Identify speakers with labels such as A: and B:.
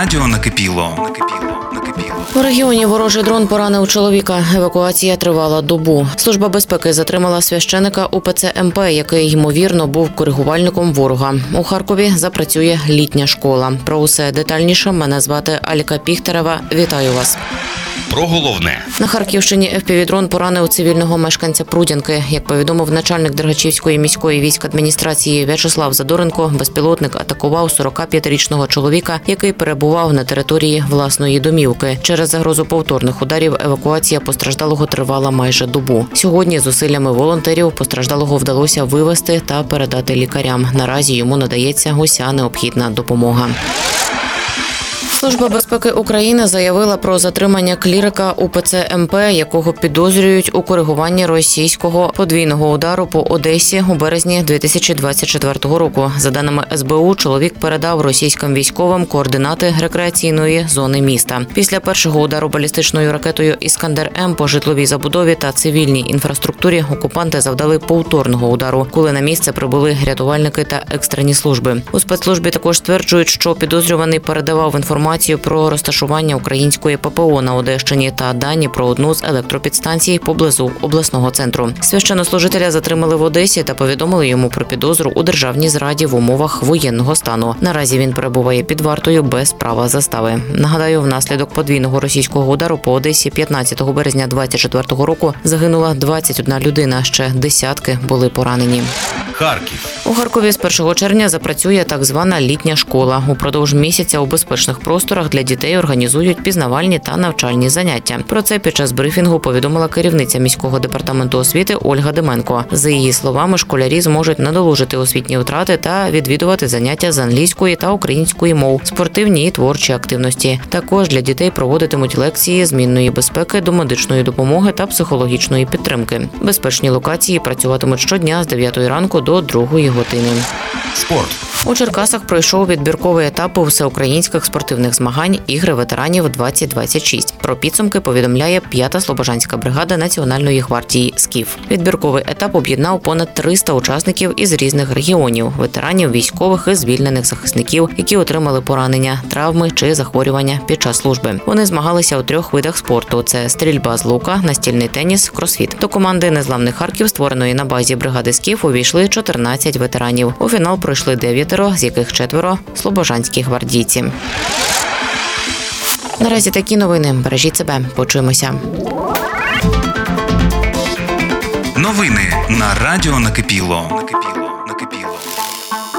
A: радіо накипіло.
B: У регіоні ворожий дрон поранив чоловіка. Евакуація тривала добу. Служба безпеки затримала священика УПЦ МП, який, ймовірно, був коригувальником ворога. У Харкові запрацює літня школа. Про усе детальніше мене звати Алька Піхтерева. Вітаю вас.
A: Про головне.
B: На Харківщині FPV-дрон поранив цивільного мешканця Прудянки. Як повідомив начальник Дергачівської міської військадміністрації В'ячеслав Задоренко, безпілотник атакував 45-річного чоловіка, який перебував на території власної домівки. Через загрозу повторних ударів евакуація постраждалого тривала майже добу. Сьогодні зусиллями волонтерів постраждалого вдалося вивезти та передати лікарям. Наразі йому надається уся необхідна допомога. Служба безпеки України заявила про затримання клірика УПЦ МП, якого підозрюють у коригуванні російського подвійного удару по Одесі у березні 2024 року. За даними СБУ, чоловік передав російським військовим координати рекреаційної зони міста. Після першого удару балістичною ракетою «Іскандер-М» по житловій забудові та цивільній інфраструктурі окупанти завдали повторного удару, коли на місце прибули рятувальники та екстрені служби. У спецслужбі також стверджують, що підозрюваний передавав інформацію про розташування української ППО на Одещині та дані про одну з електропідстанцій поблизу обласного центру. Священнослужителя затримали в Одесі та повідомили йому про підозру у державній зраді в умовах воєнного стану. Наразі він перебуває під вартою без права застави. Нагадаю, внаслідок подвійного російського удару по Одесі 15 березня 2024 року загинула 21 людина, ще десятки були поранені.
A: Харків.
B: У Харкові з 1 червня запрацює так звана літня школа. Упродовж місяця у безпечних просторах для дітей організують пізнавальні та навчальні заняття. Про це під час брифінгу повідомила керівниця міського департаменту освіти Ольга Деменко. За її словами, школярі зможуть надолужити освітні втрати та відвідувати заняття з англійської та української мов, спортивні і творчі активності. Також для дітей проводитимуть лекції змінної безпеки, до медичної допомоги та психологічної підтримки. Безпечні локації працюватимуть щодня з 9 ранку до 2 години.
A: Спорт.
B: У Черкасах пройшов відбірковий етап всеукраїнських спортивних змагань «Ігри ветеранів-2026». Про підсумки повідомляє 5-та Слобожанська бригада Національної гвардії «Скіф». Відбірковий етап об'єднав понад 300 учасників із різних регіонів – ветеранів, військових і звільнених захисників, які отримали поранення, травми чи захворювання під час служби. Вони змагалися у 3 видах спорту – це стрільба з лука, настільний теніс, кросфіт. До команди «Незламний Харків», створеної на базі бригади «Скіф», увійшли 14 ветеранів. У фінал пройшли 9, з яких 4 – слобожанські гвардійці. Наразі такі новини. Бережіть себе. Почуємося.
A: Новини на радіо накипіло.